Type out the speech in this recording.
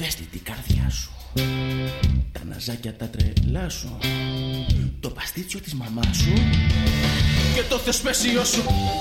ευαίσθητη καρδιά σου, τα ναζάκια τα τρελά σου, το παστίτσιο της μαμάς σου και το θεσπέσιο σου.